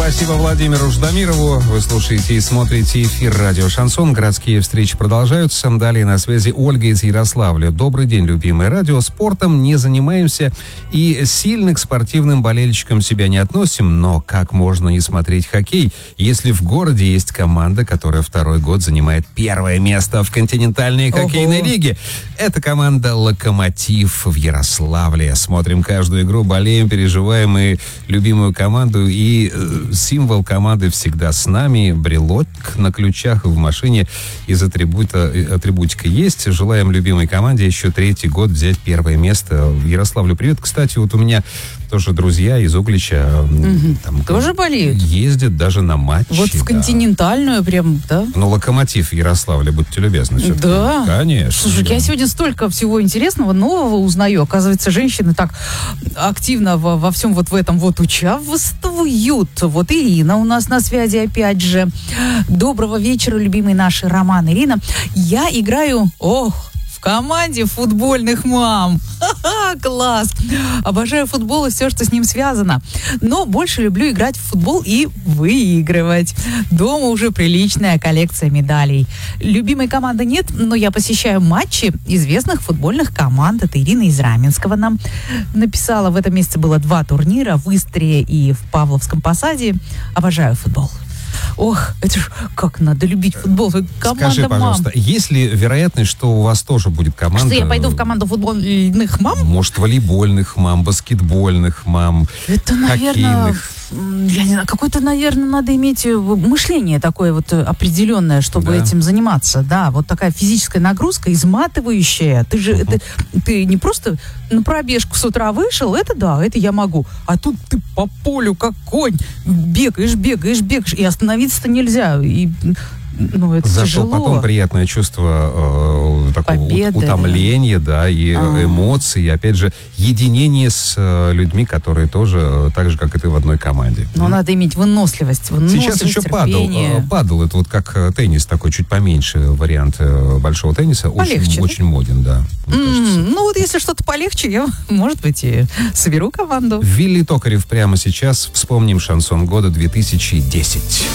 Спасибо Владимиру Ждамирову. Вы слушаете и смотрите эфир радио «Шансон». Городские встречи продолжаются. Далее на связи Ольга из Ярославля. Добрый день, любимое радио. Спортом не занимаемся и сильно к спортивным болельщикам себя не относим. Но как можно не смотреть хоккей, если в городе есть команда, которая второй год занимает первое место в континентальной хоккейной лиге? Это команда «Локомотив» в Ярославле. Смотрим каждую игру, болеем, переживаем и любимую команду. И символ команды всегда с нами. Брелок на ключах и в машине из атрибутика есть. Желаем любимой команде еще третий год взять первое место в Ярославле. Привет. Кстати, вот у меня тоже друзья из Углича. Там тоже болеют? Ездят даже на матчи. Вот в континентальную прям, да? Ну, «Локомотив» в Ярославле, будьте любезны. Все-таки. Да. Конечно. Слушай, я сегодня столько всего интересного, нового узнаю. Оказывается, женщины так активно во всем вот в этом вот участвуют. Вот Ирина у нас на связи опять же. Доброго вечера, любимый наш Роман. Ирина, я играю, в команде футбольных мам. Ха-ха, класс! Обожаю футбол и все, что с ним связано. Но больше люблю играть в футбол и выигрывать. Дома уже приличная коллекция медалей. Любимой команды нет, но я посещаю матчи известных футбольных команд. Это Ирина из Раменского нам написала. В этом месяце было 2 турнира в Истре и в Павловском Посаде. Обожаю футбол. Это ж как надо любить футбол. Команда Скажи, пожалуйста, мам. есть ли вероятность, что у вас тоже будет команда? Что я пойду в команду футбольных мам? Может, волейбольных мам, баскетбольных мам, Это, наверное, хоккейных? я не знаю, какое-то, наверное, надо иметь мышление такое вот определенное, чтобы этим заниматься. Да, вот такая физическая нагрузка, изматывающая. Ты же, ты не просто на пробежку с утра вышел, это я могу. А тут ты по полю, как конь, бегаешь, и остановиться-то нельзя. Это Зато тяжело. потом приятное чувство такого Победы, утомления, и эмоций, и, опять же, единение с людьми, которые тоже, так же, как и ты, в одной команде. Но надо иметь выносливость, Сейчас еще терпение. падал. Это вот как теннис, такой чуть поменьше вариант большого тенниса. Полегче, очень моден, да. Если что-то полегче, я, может быть, и соберу команду. Вилли Токарев прямо сейчас. Вспомним шансон года 2010.